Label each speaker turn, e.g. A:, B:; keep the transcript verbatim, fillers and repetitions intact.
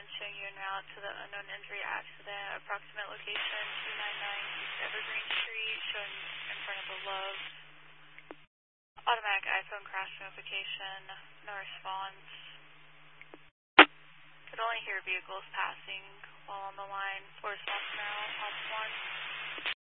A: showing you en route to the unknown injury accident, approximate location two nine nine East Evergreen Street, showing in front of the Loves. Automatic iPhone crash notification, no response. Could only hear vehicles passing while on the line. For response now, off one.